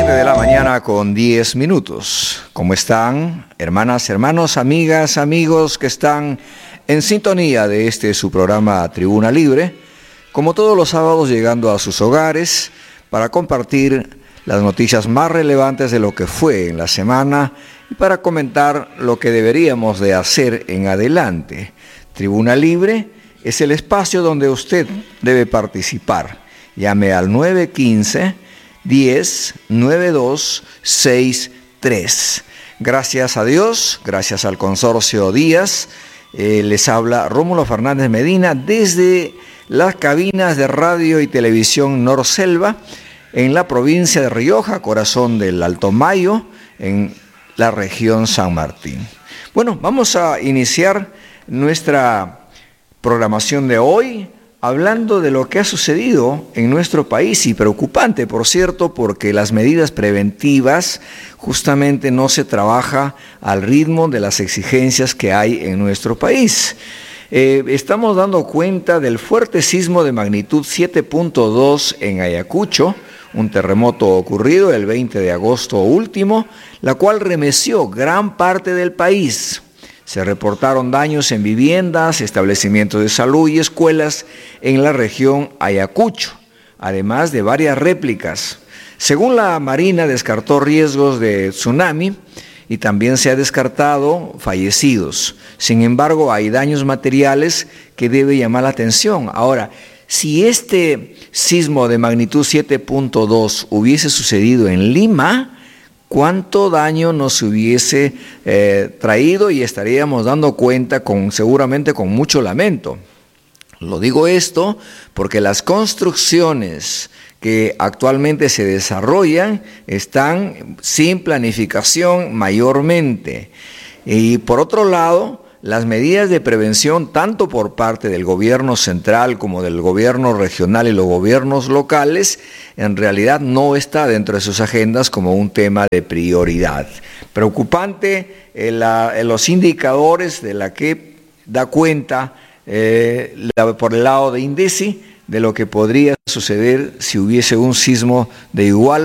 7:10. ¿Cómo están, hermanas, hermanos, amigas, amigos que están en sintonía de su programa Tribuna Libre? Como todos los sábados, llegando a sus hogares para compartir las noticias más relevantes de lo que fue en la semana y para comentar lo que deberíamos de hacer en adelante. Tribuna Libre es el espacio donde usted debe participar. Llame al 915-10-9263. Gracias a Dios, gracias al Consorcio Díaz, les habla Rómulo Fernández Medina desde las cabinas de radio y televisión Norselva en la provincia de Rioja, corazón del Alto Mayo, en la región San Martín. Bueno, vamos a iniciar nuestra programación de hoy hablando de lo que ha sucedido en nuestro país, y preocupante, por cierto, porque las medidas preventivas justamente no se trabaja al ritmo de las exigencias que hay en nuestro país. Estamos dando cuenta del fuerte sismo de magnitud 7.2 en Ayacucho, un terremoto ocurrido el 20 de agosto último, la cual remeció gran parte del país. Se reportaron daños en viviendas, establecimientos de salud y escuelas en la región Ayacucho, además de varias réplicas. Según la Marina, descartó riesgos de tsunami y también se ha descartado fallecidos. Sin embargo, hay daños materiales que debe llamar la atención. Ahora, si este sismo de magnitud 7.2 hubiese sucedido en Lima, ¿cuánto daño nos hubiese traído? Y estaríamos dando cuenta seguramente con mucho lamento. Lo digo esto porque las construcciones que actualmente se desarrollan están sin planificación mayormente. Y por otro lado, las medidas de prevención, tanto por parte del gobierno central como del gobierno regional y los gobiernos locales, en realidad no está dentro de sus agendas como un tema de prioridad. Preocupante los indicadores de la que da cuenta por el lado de INDECI de lo que podría suceder si hubiese un sismo de igual